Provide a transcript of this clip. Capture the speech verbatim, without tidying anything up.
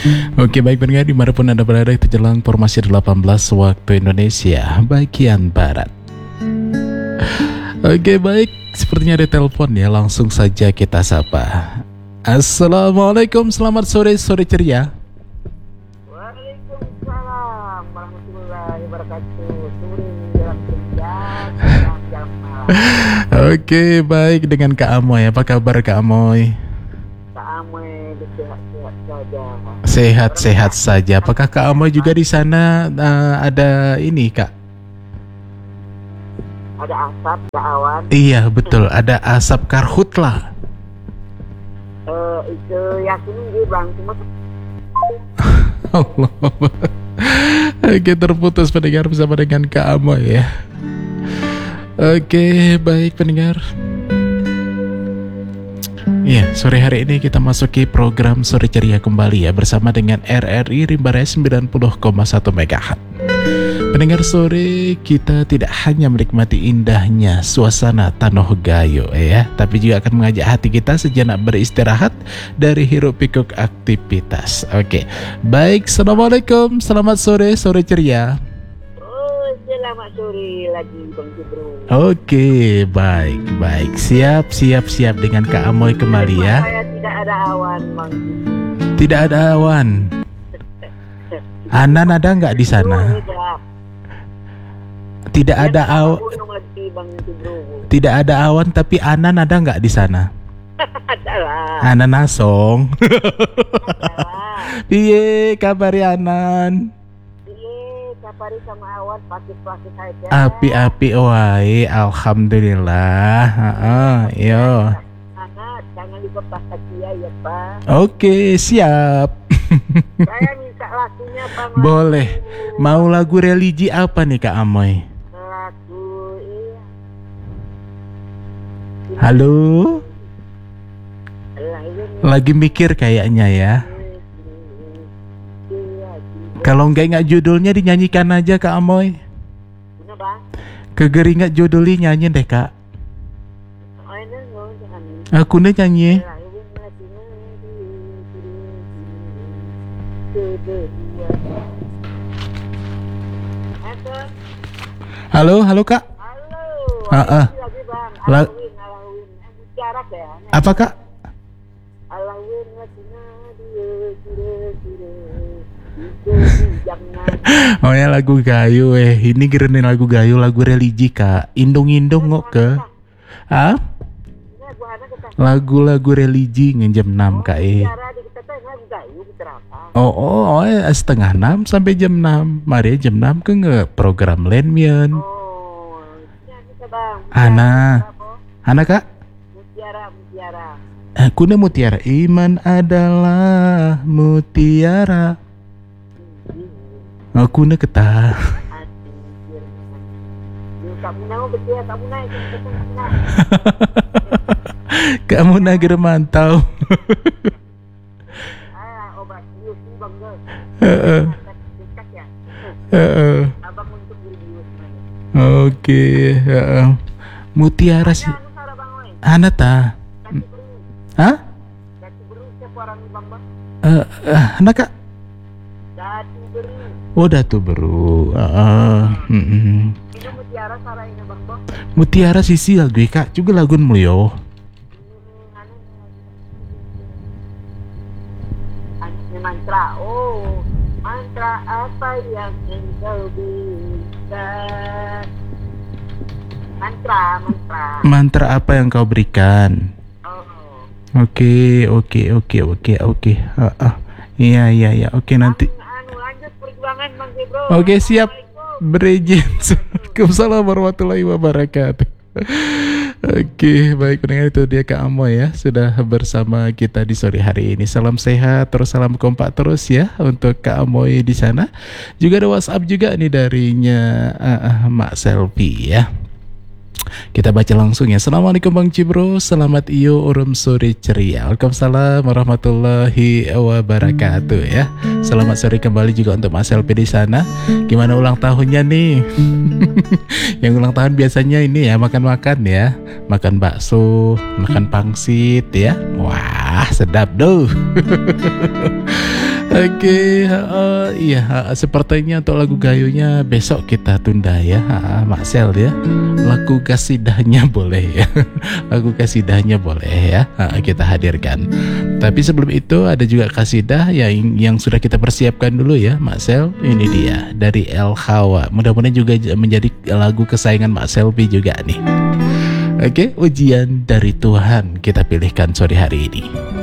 Oke, baik pendengar dimanapun Anda berada, itu jelang formasi delapan belas waktu Indonesia bagian Barat. Oke, baik, sepertinya ada telepon ya, langsung saja kita sapa. Assalamualaikum, selamat sore, sore ceria. Waalaikumsalam warahmatullahi wabarakatuh. Sore dalam kerja, dalam jam malam. Oke, baik, dengan Kak Amoy. Apa kabar Kak Amoy? Kak Amoy sehat-sehat saja. Sehat-sehat saja. Apakah Kak Amoy juga di sana uh, ada ini, Kak? Ada asap, ada awan. Iya, betul. Ada asap karhutla. Eh, itu yakin dia bang cuma Allah. Oke, terputus pendengar bersama dengan Kak Amoy ya. Oke, baik pendengar. Iya, sore hari ini kita masuki program Sore Ceria kembali ya, bersama dengan R R I Rimba Raya sembilan puluh koma satu megahertz. Pendengar sore, kita tidak hanya menikmati indahnya suasana Tanoh Gayo ya, tapi juga akan mengajak hati kita sejenak beristirahat dari hiruk pikuk aktivitas. Oke, baik, assalamualaikum, selamat sore, sore ceria. oh selamat sore lagi Bang Jebro. Oke, baik, baik, siap, siap, siap dengan Kak Amoy kembali ya. Saya tidak ada awan Bang. Tidak ada awan. Anan ada nggak di sana? Tidak ada awan. Tidak ada awan, tapi Anan ada nggak di sana? Adalah. Anan Asong. Piye kabari Anan? Iya, kapari sama awan pakai-pakai saja. Api-api wae, alhamdulillah. Heeh, yo. Anak, jangan lupa bahagia ya Pak. Oke, siap. Saya minta lagunya Bang. Boleh. Mau lagu religi apa nih Kak Amoy? Lagu iya. Halo? Lagu Lagi mikir kayaknya ya. Kalau nggak ingat judulnya dinyanyikan aja Kak Amoy. Bener Bang? Kegeringat judulnya nyanyi deh Kak. Oh ini oh, jangan. Aku nih nyanyi. Halo, halo Kak. Halo. Ah, ah. Ini lagi Bang. La- Alawin, alawin. Eh, jarak ya. Apa Kak? Alawin lagunya dia dia dia. Jangan. Oh ya, lagu gayo eh. Ini kirain lagu gayo, lagu religi Kak. Indung-indung kok ke. Ah? Ini lagu anak kita. Lagu-lagu religi ngejam enam Kak eh. Cara di kita teh lagu gayu berapa? Oh, oh, oh eh, setengah enam sampai jam enam. Mari jam enam ke nge program Lenmion. Oh, ini kita Bang. Ana. Ana Kak? Mutiara, mutiara. Aku nih mutiara. Iman adalah mutiara. Aku nih ketah. Kamu naik betul, kamu naik, kamu naik. Kamu nager mantau. Ah, obat bius ini Bang. Heeh. Dekat ya. Heeh. Abang untuk bius. Oke, heeh. Mutiara sih. Anu sara Bang oi. Ana ta? Ganti beri. Hah? Ganti beri siapa orang ni Bang Bang? Eh, eh, Ana Kak? Ganti beri. Oh, Datu Beru. Heeh. Heeh. Ini mutiara sara ini Bang Bang. Mutiara sisi lagu Kak, juga lagu mulio. Anu. Anu mantra. Oh, mantra apa yang engkau bisa? Mantra, mantra. Mantra apa yang kau berikan? Oh. Oke, oke, oke, oke, oke. Heeh. Iya, iya, iya. Oke, nanti. Anu lanjut perjuangan Bang Bro. Oke, siap. Berizin. Waalaikumsalam warahmatullahi wabarakatuh. Oke, baik pendengar, itu dia Kak Amoy ya, sudah bersama kita di sore hari ini. Salam sehat, terus salam kompak terus ya untuk Kak Amoy di sana. Juga ada WhatsApp juga nih darinya uh, uh, Mak Selfie ya. Kita baca langsung ya. Assalamualaikum Bang Cibro, selamat iyo urum sore ceria. Waalaikumsalam warahmatullahi wabarakatuh ya. Selamat sore kembali juga untuk Mas Selvi di sana. Gimana ulang tahunnya nih? Yang ulang tahun biasanya ini ya makan-makan ya, makan bakso, makan pangsit ya. Wah sedap tuh. Oke, uh, iya uh, sepertinya untuk lagu gayunya besok kita tunda ya, uh, Mak Sel ya. Lagu kasidahnya boleh ya, lagu kasidahnya boleh ya, uh, kita hadirkan. Tapi sebelum itu ada juga kasidah yang yang sudah kita persiapkan dulu ya, Mak Sel. Ini dia dari El Hawa. Mudah-mudahan juga menjadi lagu kesayangan Mak Selvi juga nih. Oke, ujian dari Tuhan kita pilihkan sore hari ini.